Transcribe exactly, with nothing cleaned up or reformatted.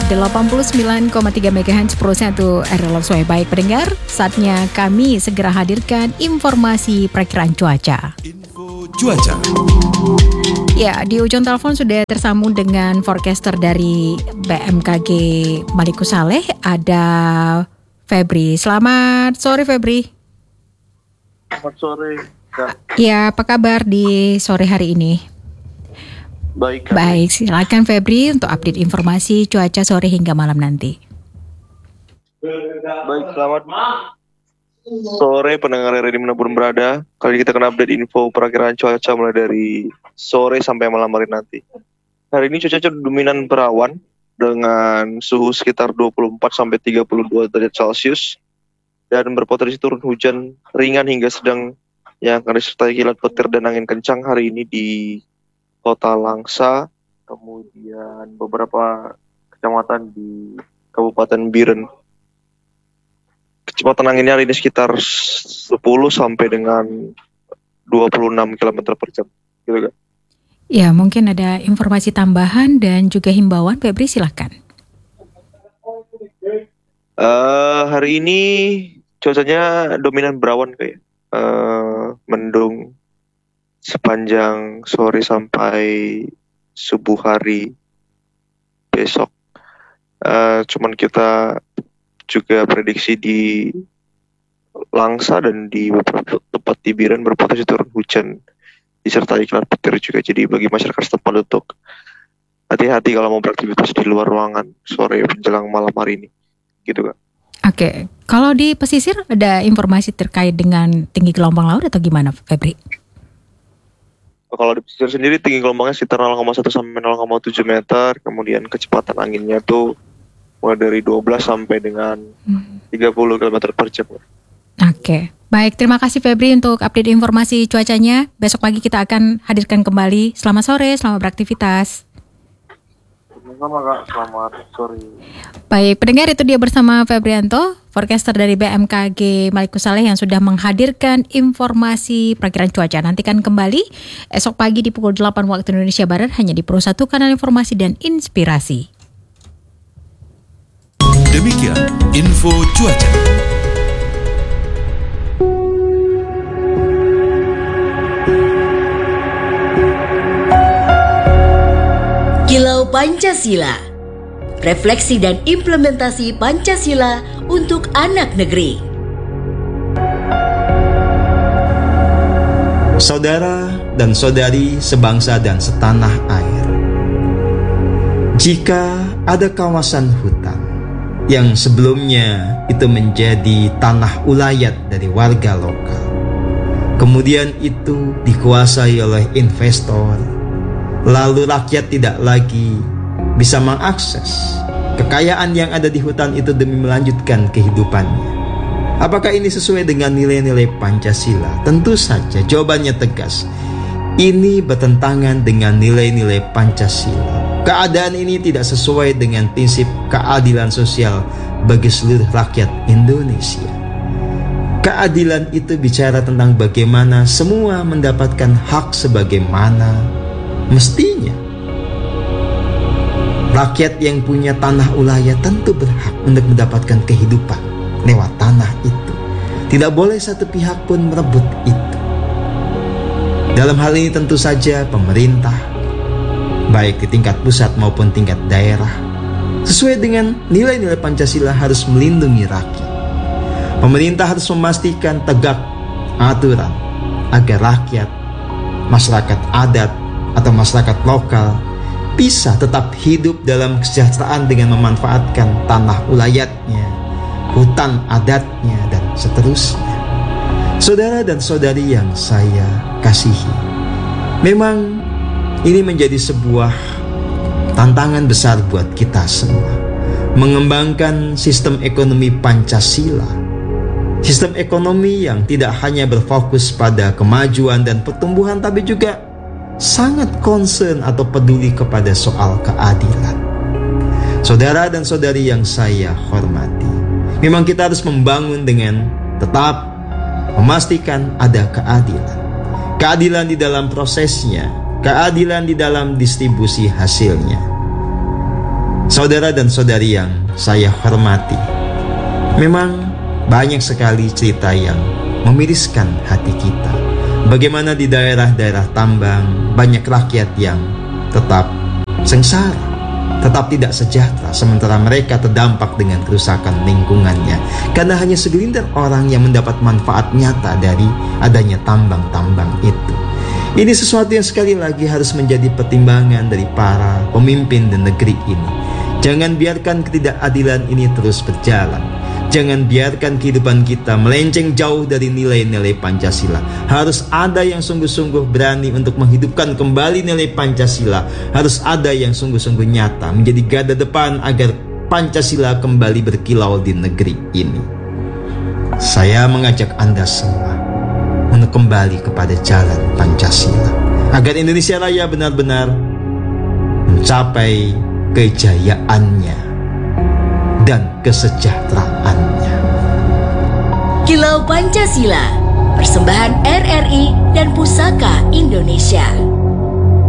delapan puluh sembilan koma tiga megahertz Pro satu R L Soe. Baik pendengar, saatnya kami segera hadirkan informasi perakiraan cuaca. Info cuaca. Ya, di ujung telepon sudah tersambung dengan forecaster dari B M K G Malikussaleh, ada Febri. Selamat sore Febri. Selamat sore. Kak. Ya, apa kabar di sore hari ini? Baik. Kak. Baik, silakan Febri untuk update informasi cuaca sore hingga malam nanti. Baik, selamat sore pendengar R R I dimanapun berada. Kali ini kita akan update info perakiraan cuaca mulai dari sore sampai malam hari nanti. Hari ini cuaca dominan berawan dengan suhu sekitar dua puluh empat sampai tiga puluh dua derajat Celcius dan berpotensi turun hujan ringan hingga sedang yang akan disertai kilat petir dan angin kencang hari ini di Kota Langsa, kemudian beberapa kecamatan di Kabupaten Biren. Kecepatan anginnya hari ini sekitar sepuluh sampai dengan dua puluh enam kilometer per jam. Gitu kan? Ya, mungkin ada informasi tambahan dan juga himbauan, Febri silahkan. Uh, hari ini cuacanya dominan berawan kayak uh, mendung sepanjang sore sampai subuh hari besok. Uh, cuman kita juga prediksi di Langsa dan di beberapa tempat di Biren berpotensi turun hujan disertai kilat petir juga. Jadi bagi masyarakat setempat untuk hati-hati kalau mau beraktivitas di luar ruangan sore menjelang malam hari ini. Gitu Kak. Oke, kalau di pesisir ada informasi terkait dengan tinggi gelombang laut atau gimana Febri? Kalau di pesisir sendiri tinggi gelombangnya sekitar nol koma satu sampai nol koma tujuh meter, kemudian kecepatan anginnya tuh mulai dari dua belas sampai dengan tiga puluh kilometer per jam. Oke, baik, terima kasih Febri untuk update informasi cuacanya. Besok pagi kita akan hadirkan kembali. Selamat sore, selamat beraktivitas. Sama Kak, selamat sore. Baik, pendengar, itu dia bersama Febrianto, forecaster dari B M K G Malikussaleh yang sudah menghadirkan informasi perakiraan cuaca. Nantikan kembali esok pagi di pukul delapan waktu Indonesia Barat hanya di Pro satu Kanal Informasi dan Inspirasi. Demikian info cuaca. Kilau Pancasila, refleksi dan implementasi Pancasila untuk anak negeri. Saudara dan saudari sebangsa dan setanah air, jika ada kawasan hutan yang sebelumnya itu menjadi tanah ulayat dari warga lokal, kemudian itu dikuasai oleh investor, lalu rakyat tidak lagi bisa mengakses kekayaan yang ada di hutan itu demi melanjutkan kehidupannya. Apakah ini sesuai dengan nilai-nilai Pancasila? Tentu saja jawabannya tegas. Ini bertentangan dengan nilai-nilai Pancasila. Keadaan ini tidak sesuai dengan prinsip keadilan sosial bagi seluruh rakyat Indonesia. Keadilan itu bicara tentang bagaimana semua mendapatkan hak sebagaimana mestinya. Rakyat yang punya tanah ulayat tentu berhak untuk mendapatkan kehidupan lewat tanah itu. Tidak boleh satu pihak pun merebut itu. Dalam hal ini tentu saja pemerintah, baik di tingkat pusat maupun tingkat daerah, sesuai dengan nilai-nilai Pancasila harus melindungi rakyat. Pemerintah harus memastikan tegak aturan agar rakyat, masyarakat adat, atau masyarakat lokal bisa tetap hidup dalam kesejahteraan dengan memanfaatkan tanah ulayatnya, hutan adatnya, dan seterusnya. Saudara dan saudari yang saya kasihi, memang ini menjadi sebuah tantangan besar buat kita semua, mengembangkan sistem ekonomi Pancasila, sistem ekonomi yang tidak hanya berfokus pada kemajuan dan pertumbuhan, tapi juga sangat concern atau peduli kepada soal keadilan. Saudara dan saudari yang saya hormati, memang kita harus membangun dengan tetap memastikan ada keadilan. Keadilan di dalam prosesnya, keadilan di dalam distribusi hasilnya. Saudara dan saudari yang saya hormati, memang banyak sekali cerita yang memiriskan hati kita. Bagaimana di daerah-daerah tambang banyak rakyat yang tetap sengsara, tetap tidak sejahtera, sementara mereka terdampak dengan kerusakan lingkungannya karena hanya segelintir orang yang mendapat manfaat nyata dari adanya tambang-tambang itu. Ini sesuatu yang sekali lagi harus menjadi pertimbangan dari para pemimpin di negeri ini. Jangan biarkan ketidakadilan ini terus berjalan. Jangan biarkan kehidupan kita melenceng jauh dari nilai-nilai Pancasila. Harus ada yang sungguh-sungguh berani untuk menghidupkan kembali nilai Pancasila. Harus ada yang sungguh-sungguh nyata menjadi garda depan agar Pancasila kembali berkilau di negeri ini. Saya mengajak Anda semua untuk kembali kepada jalan Pancasila, agar Indonesia Raya benar-benar mencapai kejayaannya dan kesejahteraannya. Kilau Pancasila, persembahan R R I dan Pusaka Indonesia.